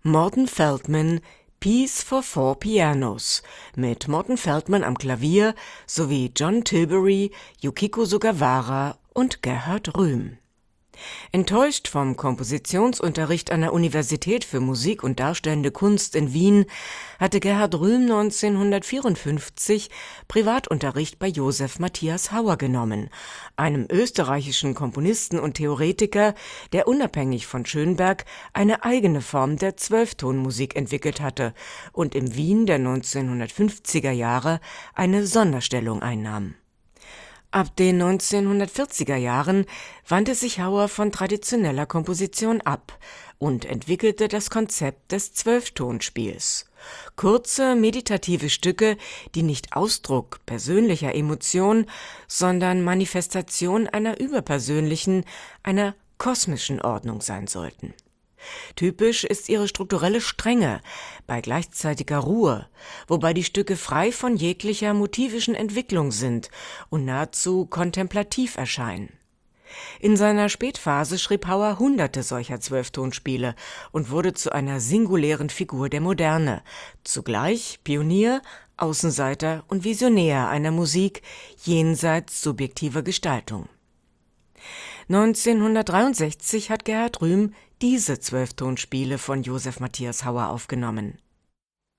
Morton Feldman Piece for Four Pianos mit Morton Feldman am Klavier sowie John Tilbury, Yukiko Sugawara und Gerhard Rühm. Enttäuscht vom Kompositionsunterricht an der Universität für Musik und Darstellende Kunst in Wien hatte Gerhard Rühm 1954 Privatunterricht bei Joseph Matthias Hauer genommen, einem österreichischen Komponisten und Theoretiker, der unabhängig von Schönberg eine eigene Form der Zwölftonmusik entwickelt hatte und im Wien der 1950er Jahre eine Sonderstellung einnahm. Ab den 1940er Jahren wandte sich Hauer von traditioneller Komposition ab und entwickelte das Konzept des Zwölftonspiels. Kurze, meditative Stücke, die nicht Ausdruck persönlicher Emotion, sondern Manifestation einer überpersönlichen, einer kosmischen Ordnung sein sollten. Typisch ist ihre strukturelle Strenge bei gleichzeitiger Ruhe, wobei die Stücke frei von jeglicher motivischen Entwicklung sind und nahezu kontemplativ erscheinen. In seiner Spätphase schrieb Hauer hunderte solcher Zwölftonspiele und wurde zu einer singulären Figur der Moderne, zugleich Pionier, Außenseiter und Visionär einer Musik jenseits subjektiver Gestaltung. 1963 hat Gerhard Rühm diese Zwölftonspiele von Joseph Matthias Hauer aufgenommen.